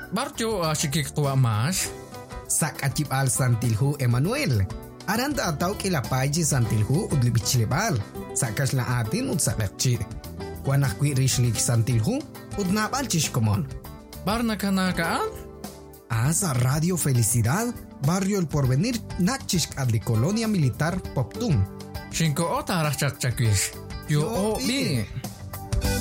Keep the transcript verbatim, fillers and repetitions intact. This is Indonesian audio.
Barjo asikik tua mas. Sak acip al santilhu Emmanuel. Aranta atau kila paji santilhu udli bichilebal. Sakas la atin ud sakakci. Kuanak kwi rishlik santilhu ud napal chishkomon. Bar nakanakaan? Asa Radio Felicidad, Barrio El Porvenir, nakchishk adli Colonia Militar Poptum. Shinko ota rachak chakwish. Yo o bi.